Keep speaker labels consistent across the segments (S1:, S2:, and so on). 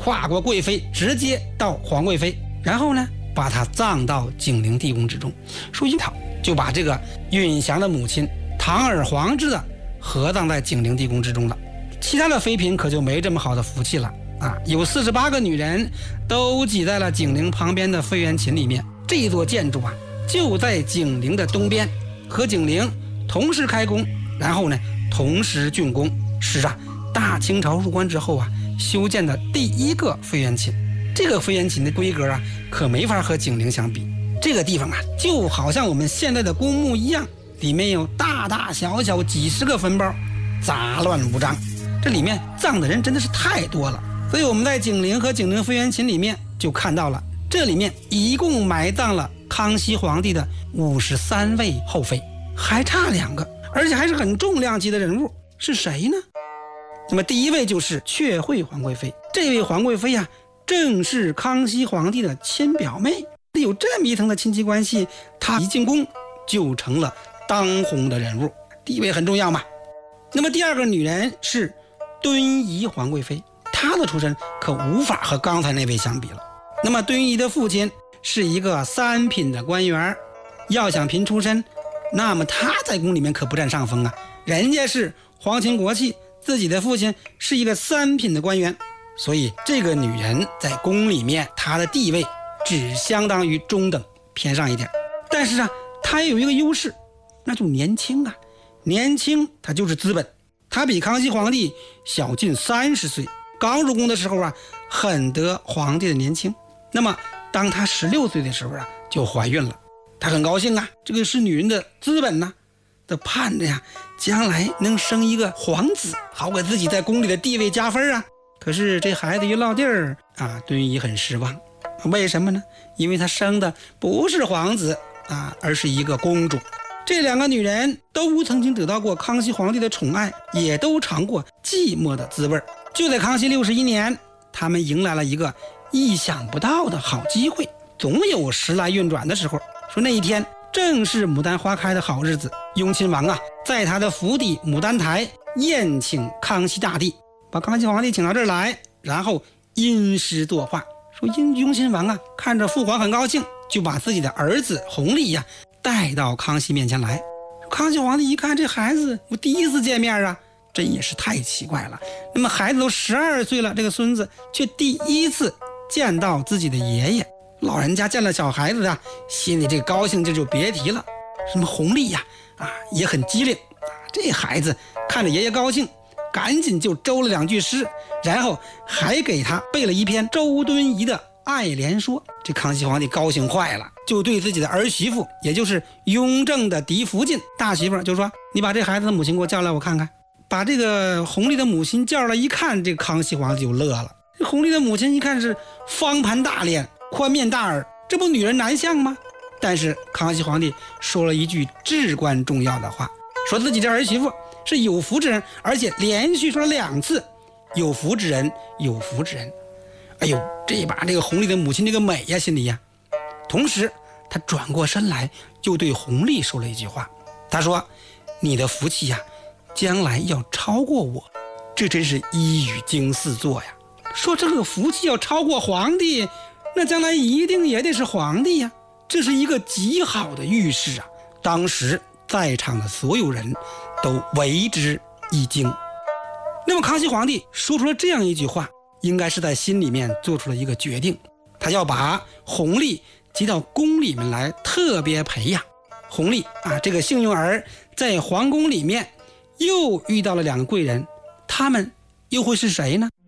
S1: 跨过贵妃，直接到皇贵妃，然后呢把她葬到景陵地宫之中。说一套就把这个允祥的母亲堂而皇之的合葬在景陵地宫之中了。其他的妃嫔可就没这么好的福气了啊！有48个女人都挤在了景陵旁边的妃园寝里面。这座建筑啊就在景陵的东边，和景陵同时开工，然后呢同时竣工，是啊大清朝入关之后啊修建的第一个妃园寝。这个妃园寝的规格啊可没法和景陵相比。这个地方啊就好像我们现在的公墓一样，里面有大大小小几十个坟包，杂乱无章，这里面葬的人真的是太多了。所以我们在景陵和景陵妃园寝里面就看到了，这里面一共埋葬了康熙皇帝的53位后妃，还差2个，而且还是很重量级的人物。是谁呢？那么第一位就是阙惠皇贵妃。这位皇贵妃啊正是康熙皇帝的亲表妹，有这么一层的亲戚关系，她一进宫就成了当红的人物，地位很重要嘛。那么第二个女人是敦仪皇贵妃，她的出身可无法和刚才那位相比了。那么敦仪的父亲是一个3品的官员，要想评出身，那么他在宫里面可不占上风啊，人家是皇亲国戚，自己的父亲是一个3品的官员，所以这个女人在宫里面她的地位只相当于中等，偏上一点。但是啊她也有一个优势，那就年轻啊，年轻她就是资本。她比康熙皇帝小近30岁，刚入宫的时候啊很得皇帝的年轻。那么当她16岁的时候啊就怀孕了，她很高兴啊，这个是女人的资本呐，她盼着呀将来能生一个皇子，好给自己在宫里的地位加分啊。可是这孩子一落地儿啊，敦仪很失望。为什么呢？因为她生的不是皇子啊，而是一个公主。这2个女人都曾经得到过康熙皇帝的宠爱，也都尝过寂寞的滋味。就在康熙61年，他们迎来了一个意想不到的好机会。总有时来运转的时候，说那一天正是牡丹花开的好日子，雍亲王啊在他的府邸牡丹台宴请康熙大帝，把康熙皇帝请到这儿来，然后吟诗作画。说雍亲王啊看着父皇很高兴，就把自己的儿子弘历呀带到康熙面前来。康熙皇帝一看，这孩子我第一次见面啊，这也是太奇怪了。那么孩子都12岁了，这个孙子却第一次见到自己的爷爷。老人家见了小孩子啊，心里这个高兴就别提了。什么弘历呀也很机灵啊，这孩子看着爷爷高兴，赶紧就周了2句诗，然后还给他背了一篇周敦颐的爱莲说。这康熙皇帝高兴坏了，就对自己的儿媳妇，也就是雍正的嫡福晋大媳妇就说，你把这孩子的母亲给我叫来我看看。把这个弘历的母亲叫来一看，这个康熙皇帝就乐了。这弘历的母亲一看是方盘大脸，宽面大耳，这不女人男相吗？但是康熙皇帝说了一句至关重要的话，说自己这儿媳妇是有福之人，而且连续说了2次有福之人，有福之人。哎呦，这把这个弘历的母亲这个美呀，心里呀。同时他转过身来就对弘历说了一句话，他说，你的福气呀将来要超过我。这真是一语惊4座呀。说这个福气要超过皇帝，那将来一定也得是皇帝呀，这是一个极好的预示啊。当时在场的所有人都为之一惊。那么康熙皇帝说出了这样一句话，应该是在心里面做出了一个决定，他要把弘历接到宫里面来特别培养。弘历啊这个幸运儿在皇宫里面又遇到了2个贵人，他们又会是谁呢？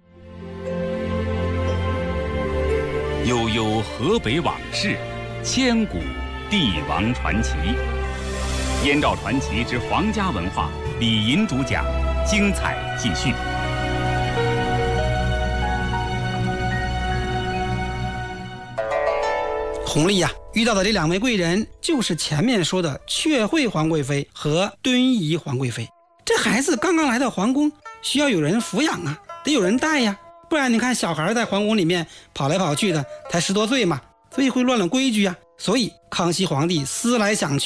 S2: 悠悠河北往事，千古帝王传奇。燕赵传奇之皇家文化，李银主讲，精彩继续。
S1: 弘历遇到的这2位贵人就是前面说的阙惠皇贵妃和敦仪皇贵妃。这孩子刚刚来到皇宫，需要有人抚养啊，得有人带呀，不然你看小孩在皇宫里面跑来跑去的，才10多岁嘛，所以会乱了规矩啊。所以康熙皇帝思来想去，